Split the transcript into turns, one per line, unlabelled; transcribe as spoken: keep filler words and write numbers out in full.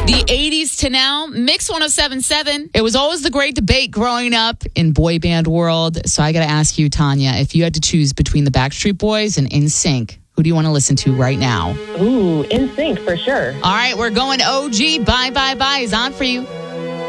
The eighties to now, Mix one oh seven point seven. It was always the great debate growing up in boy band world. So I got to ask you, Tanya, if you had to choose between the Backstreet Boys and N Sync, who do you want to listen to right now?
Ooh, N Sync for sure.
All right, we're going O G. Bye, bye, bye is on for you.